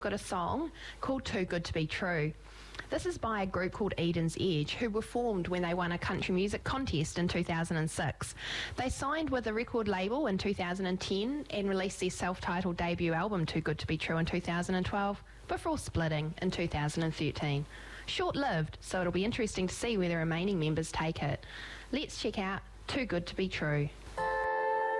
got a song called Too Good to Be True. This is by a group called Eden's Edge, who were formed when they won a country music contest in 2006. They signed with a record label in 2010 and released their self-titled debut album Too Good to Be True in 2012, before splitting in 2013. Short-lived, so it'll be interesting to see where the remaining members take it. Let's check out Too Good to Be True.